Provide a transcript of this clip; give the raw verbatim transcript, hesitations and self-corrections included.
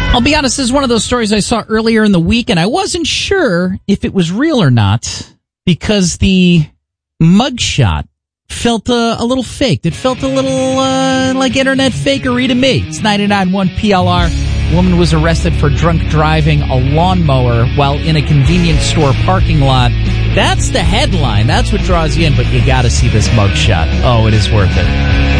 I'll be honest, this is one of those stories I saw earlier in the week, and I wasn't sure if it was real or not because the mugshot felt uh, a little faked. It felt a little uh, like internet fakery to me. It's ninety-nine point one P L R. Woman was arrested for drunk driving a lawnmower while in a convenience store parking lot. That's the headline. That's what draws you in, but you got to see this mugshot. Oh, it is worth it.